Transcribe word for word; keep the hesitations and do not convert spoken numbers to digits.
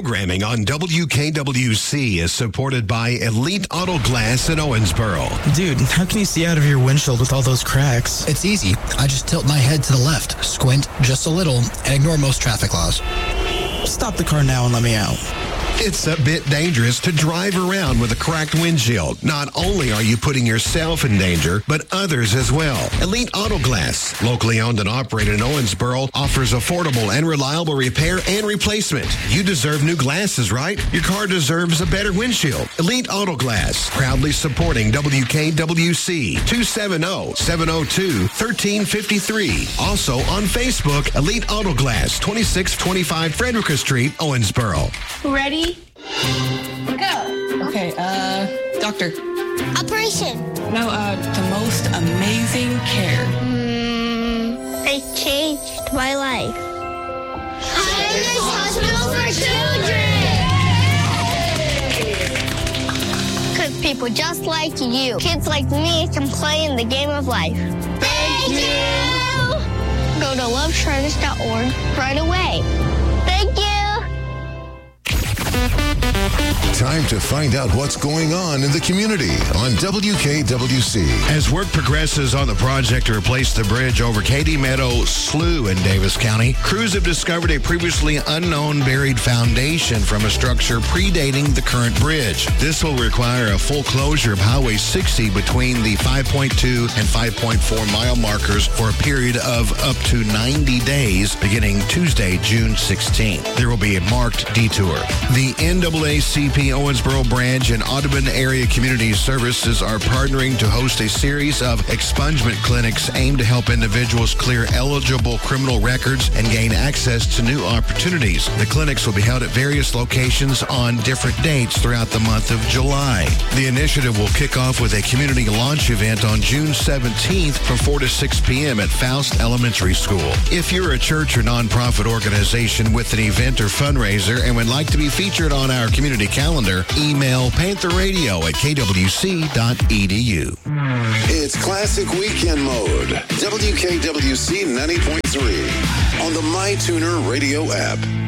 Programming on W K W C is supported by Elite Auto Glass in Owensboro. Dude, how can you see out of your windshield with all those cracks? It's easy. I just tilt my head to the left, squint just a little, and ignore most traffic laws. Stop the car now and let me out. It's a bit dangerous to drive around with a cracked windshield. Not only are you putting yourself in danger, but others as well. Elite Auto Glass, locally owned and operated in Owensboro, offers affordable and reliable repair and replacement. You deserve new glasses, right? Your car deserves a better windshield. Elite Auto Glass, proudly supporting W K W C, two seven zero, seven zero two, one three five three. Also on Facebook, Elite Auto Glass, twenty-six twenty-five Frederica Street, Owensboro. Ready? Go. Okay, uh, doctor. Operation. No, uh, the most amazing care. Mm, they changed my life. Highlands Hospital for Children! Because people just like you, kids like me, can play in the game of life. Thank you! Go to love shriners dot org right away. Thank you! Time to find out what's going on in the community on W K W C. As work progresses on the project to replace the bridge over Katy Meadow Slough in Davis County, crews have discovered a previously unknown buried foundation from a structure predating the current bridge. This will require a full closure of Highway sixty between the five point two and five point four mile markers for a period of up to ninety days beginning Tuesday, June sixteenth. There will be a marked detour. The N double A C P Owensboro Branch and Audubon Area Community Services are partnering to host a series of expungement clinics aimed to help individuals clear eligible criminal records and gain access to new opportunities. The clinics will be held at various locations on different dates throughout the month of July. The initiative will kick off with a community launch event on June seventeenth from four to six p.m. at Faust Elementary School. If you're a church or nonprofit organization with an event or fundraiser and would like to be featured on our community calendar, email panther radio at k w c dot e d u. It's Classic Weekend Mode. W K W C ninety point three on the MyTuner radio app.